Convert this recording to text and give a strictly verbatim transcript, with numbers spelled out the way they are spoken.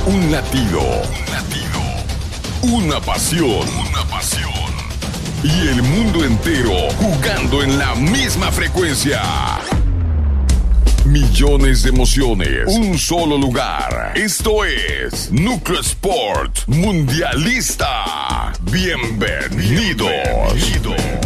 Un latido. Un latido. Una pasión. Una pasión. Y el mundo entero jugando en la misma frecuencia. Millones de emociones. Un solo lugar. Esto es Núcleo Sport Mundialista. Bienvenidos. Bienvenidos.